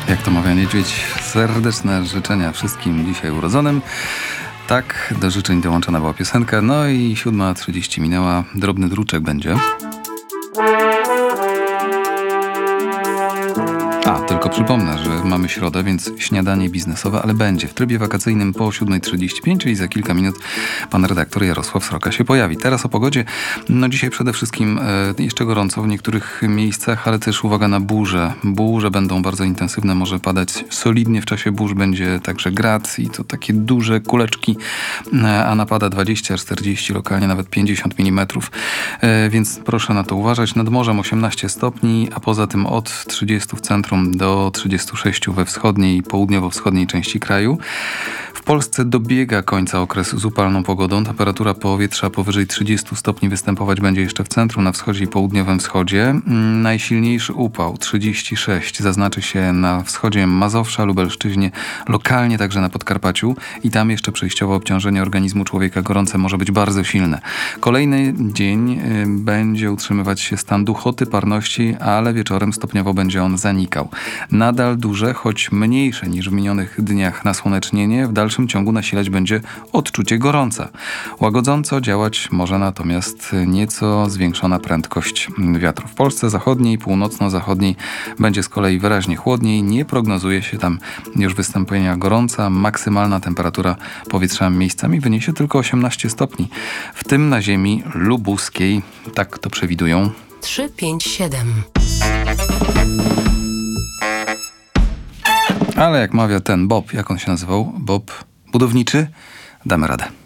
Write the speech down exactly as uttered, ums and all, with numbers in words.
Jak to mawia niedźwiedź, serdeczne życzenia wszystkim dzisiaj urodzonym. Tak, do życzeń dołączona była piosenka. No i siódma trzydzieści minęła. Drobny druczek będzie. A, tylko przypomnę, że mamy środę, więc śniadanie biznesowe, ale będzie w trybie wakacyjnym po siódma trzydzieści pięć, czyli za kilka minut pan redaktor Jarosław Sroka się pojawi. Teraz o pogodzie. No dzisiaj przede wszystkim e, jeszcze gorąco w niektórych miejscach, ale też uwaga na burze. Burze będą bardzo intensywne, może padać solidnie w czasie burz, będzie także grad i to takie duże kuleczki, e, a napada dwadzieścia czterdzieści, lokalnie nawet pięćdziesiąt milimetrów. E, więc proszę na to uważać. Nad morzem osiemnaście stopni, a poza tym od trzydziestu w centrum do trzydziestu sześciu we wschodniej i południowo-wschodniej części kraju. W Polsce dobiega końca okres z upalną pogodą. Temperatura powietrza powyżej trzydziestu stopni występować będzie jeszcze w centrum, na wschodzie i południowym wschodzie. Najsilniejszy upał trzydzieści sześć zaznaczy się na wschodzie Mazowsza, Lubelszczyźnie, lokalnie także na Podkarpaciu i tam jeszcze przejściowo obciążenie organizmu człowieka gorące może być bardzo silne. Kolejny dzień będzie utrzymywać się stan duchoty, parności, ale wieczorem stopniowo będzie on zanikał. Nadal duże, choć mniejsze niż w minionych dniach nasłonecznienie, w dalszym ciągu nasilać będzie odczucie gorąca. Łagodząco działać może natomiast nieco zwiększona prędkość wiatru. W Polsce zachodniej, północno-zachodniej będzie z kolei wyraźnie chłodniej. Nie prognozuje się tam już wystąpienia gorąca. Maksymalna temperatura powietrza miejscami wyniesie tylko osiemnaście stopni. W tym na ziemi lubuskiej. Tak to przewidują. trzy pięć siedem. Ale jak mawia ten Bob, jak on się nazywał? Bob budowniczy? Damy radę.